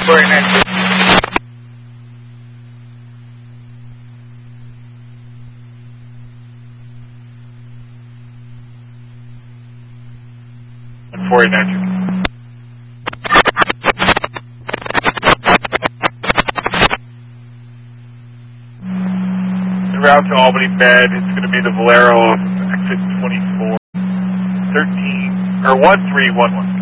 49. En route to Albany Med, it's going to be the Valero exit 24, 13, or 1311.